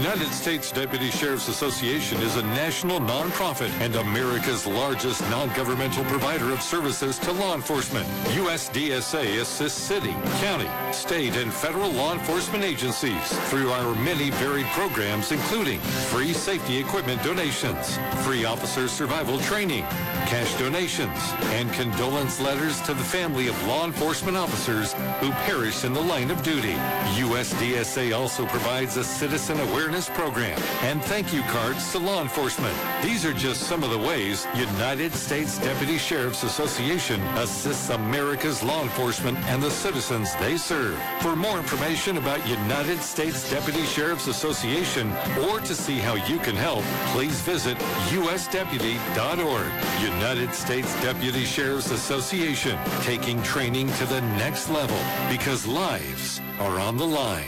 United States Deputy Sheriff's Association is a national nonprofit and America's largest non-governmental provider of services to law enforcement. USDSA assists city, county, state, and federal law enforcement agencies through our many varied programs, including free safety equipment donations, free officer survival training, cash donations, and condolence letters to the family of law enforcement officers who perish in the line of duty. USDSA also provides a citizen awareness program and thank you cards to law enforcement. These are just some of the ways United States Deputy Sheriff's Association assists America's law enforcement and the citizens they serve. For more information about United States Deputy Sheriff's Association or to see how you can help, please visit usdeputy.org. United States Deputy Sheriff's Association, taking training to the next level because lives are on the line.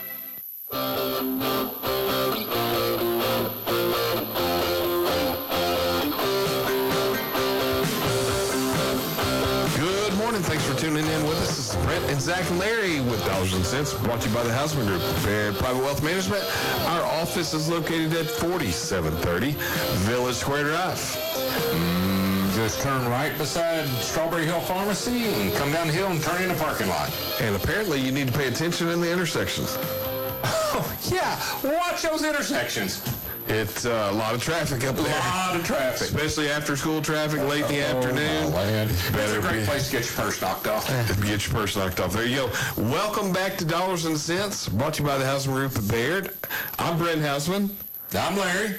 Good morning. Thanks for tuning in with us. This is Brent and Zach and Larry with Dollars and Cents, brought to you by the Houseman Group, Baird Private Wealth Management. Our office is located at 4730 Village Square Drive. Just turn right beside Strawberry Hill Pharmacy and come down the hill and turn in the parking lot. And apparently you need to pay attention in the intersections. Oh, yeah. Watch those intersections. It's a lot of traffic up there. A lot of traffic. Especially after school traffic late in the afternoon. It's a great place to get your purse knocked off. Get your purse knocked off. There you go. Welcome back to Dollars and Cents, brought to you by the Houseman Group of Baird. I'm Brent Houseman. I'm Larry.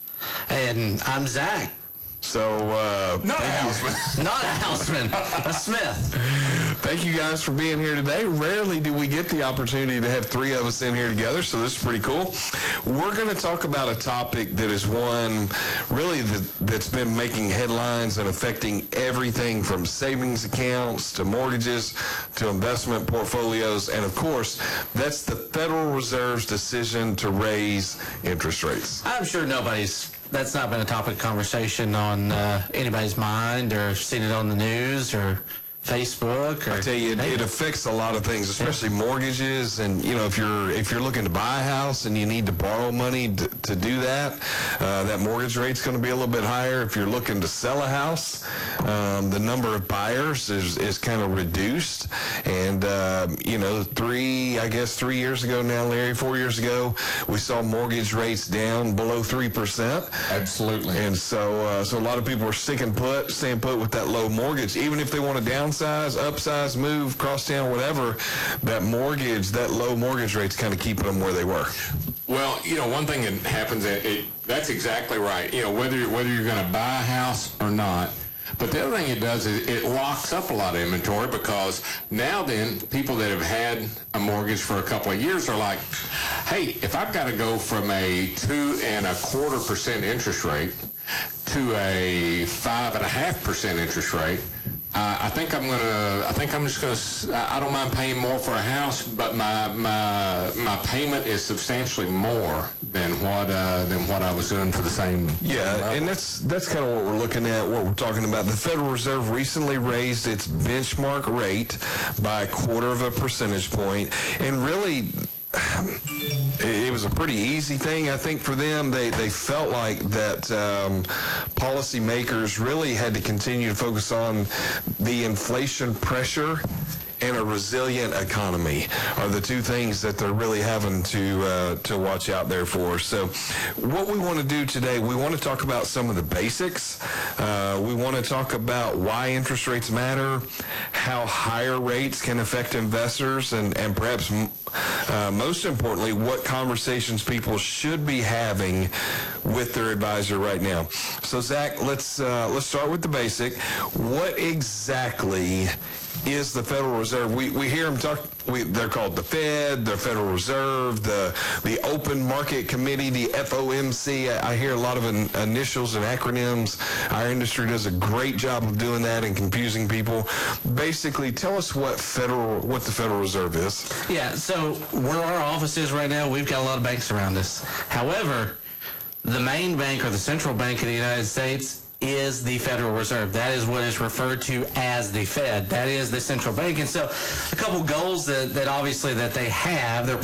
And I'm Zach. So, Not a houseman. Not a houseman, a Smith. Thank you guys for being here today. Rarely do we get the opportunity to have three of us in here together, so this is pretty cool. We're going to talk about a topic that is one really that's been making headlines and affecting everything from savings accounts to mortgages to investment portfolios, and of course, that's the Federal Reserve's decision to raise interest rates. I'm sure that's not been a topic of conversation on anybody's mind or seen it on the news or Facebook. Or I tell you, it affects a lot of things, especially mortgages. And you know, if you're looking to buy a house and you need to borrow money to do that, that mortgage rate's going to be a little bit higher. If you're looking to sell a house, the number of buyers is kind of reduced. And you know, 3 years ago now, Larry, 4 years ago, we saw mortgage rates down below 3%. Absolutely. And so a lot of people are staying put with that low mortgage, even if they want to downsize, upsize, move, cross town, whatever. That low mortgage rate's kind of keeping them where they were. Well, you know, one thing that happens, that's exactly right. You know, whether you're going to buy a house or not. But the other thing it does is it locks up a lot of inventory, because now then people that have had a mortgage for a couple of years are like, hey, if I've got to go from a 2.25% interest rate to a 5.5% interest rate, I don't mind paying more for a house, but my payment is substantially more than what I was doing for the same. Yeah, and that's kind of what we're looking at, what we're talking about. The Federal Reserve recently raised its benchmark rate by 0.25 percentage point, and really, it was a pretty easy thing, I think, for them. They felt like that policymakers really had to continue to focus on the inflation pressure and a resilient economy are the two things that they're really having to watch out there for. So what we want to do today, we want to talk about some of the basics. We want to talk about why interest rates matter, how higher rates can affect investors, and perhaps most importantly, what conversations people should be having with their advisor right now. So Zach, let's start with the basic. What exactly is the Federal Reserve? We hear them talk. They're called the Fed, the Federal Reserve, the Open Market Committee, the FOMC. I hear a lot of initials and acronyms. Our industry does a great job of doing that and confusing people. Basically, tell us what the Federal Reserve is. Yeah, so where our office is right now, we've got a lot of banks around us. However, the main bank, or the central bank of the United States, is the Federal Reserve. That is what is referred to as the Fed. That is the central bank. And so a couple goals that obviously that they have, they're